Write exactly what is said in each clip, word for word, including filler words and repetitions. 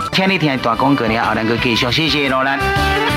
请你听大广告了后，咱个继续，谢谢罗兰。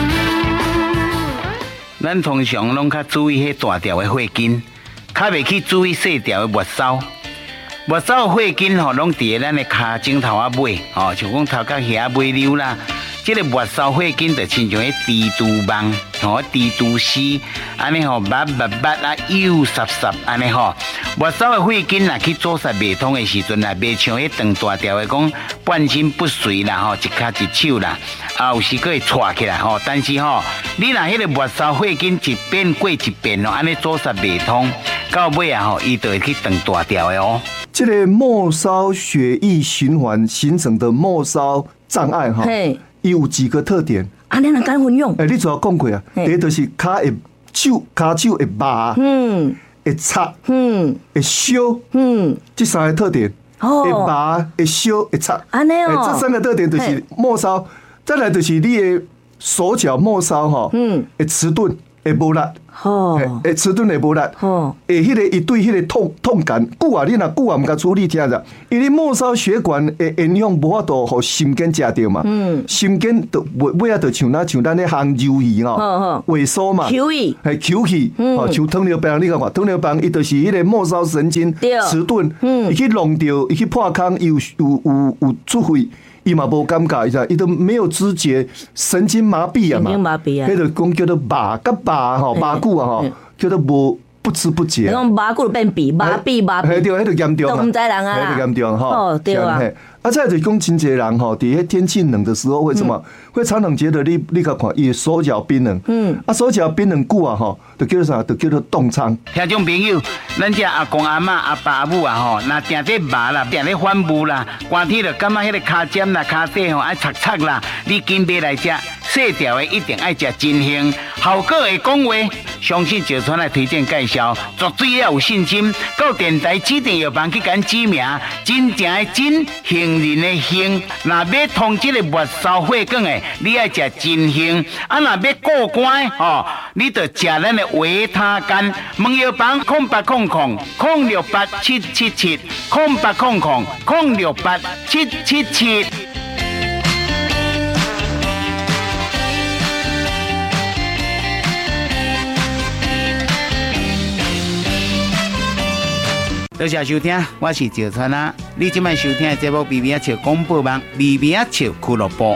咱通常拢较注意迄大条的血筋，较袂去注意细条的末梢。末梢的血筋吼，拢伫咱的骹颈头啊尾，吼，像讲头壳遐尾溜啦。这个末梢血筋就亲像迄蜘蛛网，吼，蜘蛛丝，安尼吼，密密密啊，幼实实安尼吼。末梢的血筋若去阻塞袂通的时阵啦，袂像迄长大条的讲半身不遂啦，吼，一骹一手啦，啊，有时佫会岔起来吼。但是吼，你若迄个末梢血筋一遍过一遍哦，安尼阻塞袂通，到尾啊吼，伊就会去长大条的哦。 这个末梢血液循环形成的末梢障碍哈。有几个特点啊？你能敢分享？ 哎，你主要讲过啊。第一就是脚会手，脚手会麻，嗯，会擦，嗯，会烧，嗯，这三个特点，哦，会麻，会烧，会擦， 安尼哦。 这三个特点就是末梢，再来就是你的手脚末梢哈，嗯，会迟钝，会无力。哦，会迟钝会无力，哦，会迄个一对迄个痛痛感，久啊，你若久啊，唔甲处理听着，因为末梢血管会影响无法度互心肌食着嘛，嗯，心肌就尾尾啊，就像咱像咱咧烘鱿鱼吼，萎缩嘛， 球鱼， 系球鱼，哦，像糖尿病你看看，糖尿病伊就是迄个末梢神经迟钝，嗯，伊去弄着，伊去破空，有有有有出血。伊嘛无感觉，伊就伊都没有知觉，神经麻痹啊嘛， 神经麻痹啊， 迄就讲叫做麻甲麻吼，麻久啊吼，叫做无不知不觉。 讲麻久变鼻麻痹麻痹， 对，迄就严重啊， 都唔知人啊， 迄就严重吼。 哦，对啊。 啊，再就是讲，真侪人吼，伫迄天气冷的时候，为什么会常常觉得你你甲看，伊手脚冰冷？嗯，啊，手脚冰冷久啊吼，就叫做啥？就叫做冻疮。 听众朋友，咱这阿公阿嬷阿爸阿母啊吼，那定咧麻啦，定咧反目啦，寒天就感觉迄个骹尖啦、骹底吼爱擦擦啦，你紧买来食，细条的一定爱食真香，效果会讲话，相信石川来推荐介绍，绝对要有信心。到电台指定药房去甲指名，真正的真杏仁的杏，若要通这个末梢血管的，你爱食真杏。啊，若要过关吼，你就食咱的维他甘。问药房空八空空空六八七七七空八空空空六八七七七。多谢收听，我是赵川啊。你今晚收听的节目《微微啊笑广播网》，微微啊笑俱乐部。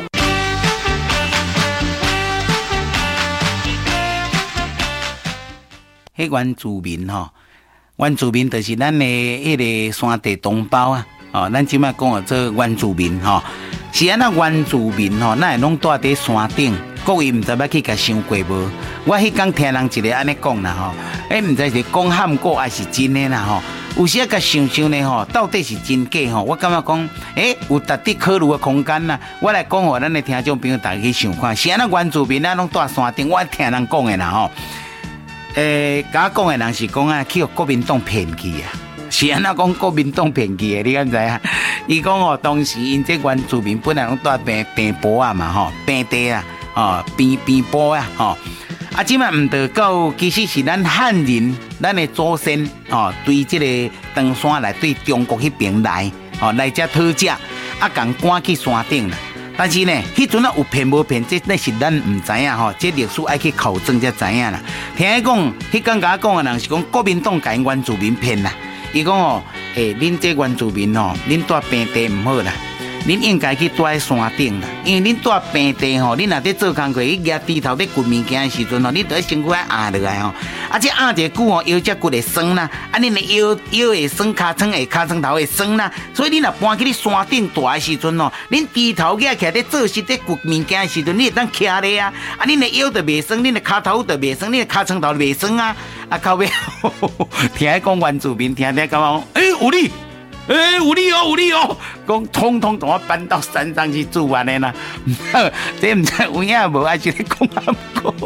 迄原住民吼，原住民就是咱的迄个山地同胞啊。哦，咱今晚讲的做原住民吼，是安那原住民吼，咱会拢住伫山顶，各位唔知捌去甲想过无？我迄天听人一个安尼讲啦吼，诶，唔知是讲喊过还是真的啦吼。有时啊，甲想想呢吼，到底是真假吼？我感觉讲，诶、欸，有值得考虑的空间啦。我来讲互咱的听众朋友大家去想看，是安那原住民啊，拢住山顶，我听人讲的啦吼。诶、欸，甲我讲的人是讲啊，去互国民党骗去啊，是安那讲国民党骗去的，你敢知啊？伊讲哦，当时因这原住民本来拢住平平坡啊嘛吼，平地啊，哦，边边坡啊，吼。啊，即摆毋得到，其实是咱汉人，咱的祖先哦，对这个登山来对中国迄边来，哦来遮讨食，啊，共赶去山顶啦。但是呢，迄阵啊有骗无骗，这那是咱毋知影吼，这历史爱去考证才知影啦。听伊讲，迄刚甲讲的人是讲国民党甲原住民骗啦。伊讲哦，诶、欸，恁这原住民哦，恁住平地毋好啦。恁应该去住喺山顶啦，因为恁住平地吼，恁若伫做工课，伊举低头伫掘物件的时阵吼，你得身躯爱压落来吼，啊，这压一久吼，腰只骨会酸啦，啊，恁的腰腰会酸，骹床会骹床头会酸啦，所以你若搬去你山顶住的时阵吼，恁低头起来徛伫做事伫掘物件的时阵，你会当徛咧啊，啊，恁的腰就袂酸，恁的骹头就袂酸，恁的骹床头就袂酸啊，啊，到尾听伊讲原住民，听听讲讲，诶、欸，有理。诶、欸，有理哦，有理哦，讲通通同我搬到山上去住安尼啦，这毋知有影无，还是咧讲啊？